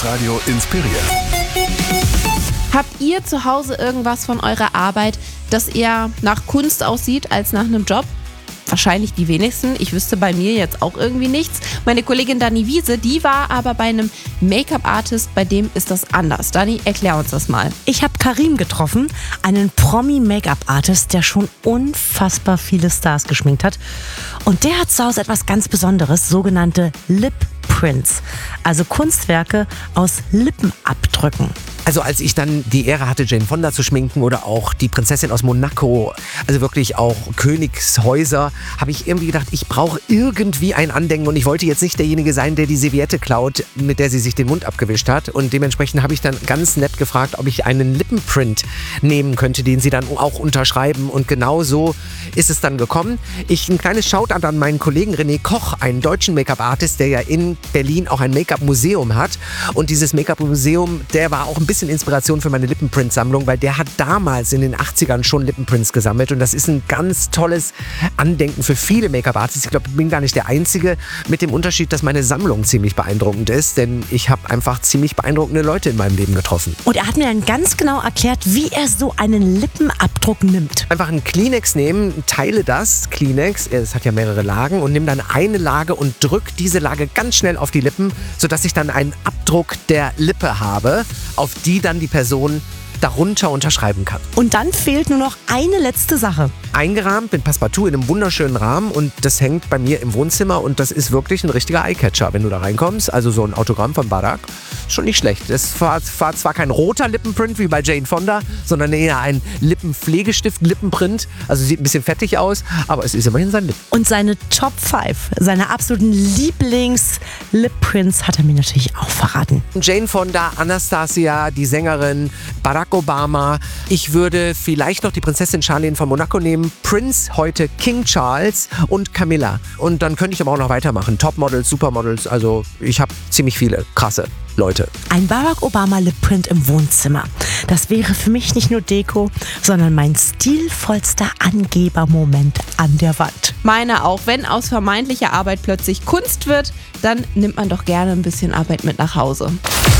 Bildungsradio inspiriert. Habt ihr zu Hause irgendwas von eurer Arbeit, das eher nach Kunst aussieht als nach einem Job? Wahrscheinlich die wenigsten. Ich wüsste bei mir jetzt auch irgendwie nichts. Meine Kollegin Dani Wiese, die war aber bei einem Make-up-Artist, bei dem ist das anders. Dani, erklär uns das mal. Ich habe Karim getroffen, einen Promi-Make-up-Artist, der schon unfassbar viele Stars geschminkt hat. Und der hat zu Hause etwas ganz Besonderes, sogenannte Lip Prints, also Kunstwerke aus Lippenabdrücken. Also als ich dann die Ehre hatte, Jane Fonda zu schminken oder auch die Prinzessin aus Monaco, also wirklich auch Königshäuser, habe ich irgendwie gedacht, ich brauche irgendwie ein Andenken und ich wollte jetzt nicht derjenige sein, der die Serviette klaut, mit der sie sich den Mund abgewischt hat. Und dementsprechend habe ich dann ganz nett gefragt, ob ich einen Lippenprint nehmen könnte, den sie dann auch unterschreiben. Und genau so ist es dann gekommen. Ein kleines Shoutout an meinen Kollegen René Koch, einen deutschen Make-up-Artist, der ja in Berlin auch ein Make-up-Museum hat. Und dieses Make-up-Museum, der war auch ein bisschen Inspiration für meine Lippenprint-Sammlung, weil der hat damals in den 80ern schon Lippenprints gesammelt und das ist ein ganz tolles Andenken für viele Make-up-Artists. Ich glaube, ich bin gar nicht der Einzige, mit dem Unterschied, dass meine Sammlung ziemlich beeindruckend ist, denn ich habe einfach ziemlich beeindruckende Leute in meinem Leben getroffen. Und er hat mir dann ganz genau erklärt, wie er so einen Lippenabdruck nimmt. Einfach einen Kleenex nehmen, teile das Kleenex, es hat ja mehrere Lagen, und nimm dann eine Lage und drück diese Lage ganz schnell auf die Lippen, sodass ich dann einen Abdruck der Lippe habe, auf die dann die Person darunter unterschreiben kann. Und dann fehlt nur noch eine letzte Sache. Eingerahmt mit Passepartout in einem wunderschönen Rahmen und das hängt bei mir im Wohnzimmer und das ist wirklich ein richtiger Eyecatcher, wenn du da reinkommst. Also so ein Autogramm von Barack, schon nicht schlecht. Es war zwar kein roter Lippenprint wie bei Jane Fonda, sondern eher ein Lippenpflegestift-Lippenprint. Also sieht ein bisschen fettig aus, aber es ist immerhin sein Lippen. Und seine Top 5, seine absoluten Lieblings-Lip-Prints hat er mir natürlich auch verraten. Jane Fonda, Anastasia, die Sängerin, Barack Obama. Ich würde vielleicht noch die Prinzessin Charlene von Monaco nehmen, Prince, heute King Charles und Camilla. Und dann könnte ich aber auch noch weitermachen. Topmodels, Supermodels, also ich habe ziemlich viele krasse Leute. Ein Barack Obama Lip-Print im Wohnzimmer. Das wäre für mich nicht nur Deko, sondern mein stilvollster Angebermoment an der Wand. Meine auch. Wenn aus vermeintlicher Arbeit plötzlich Kunst wird, dann nimmt man doch gerne ein bisschen Arbeit mit nach Hause.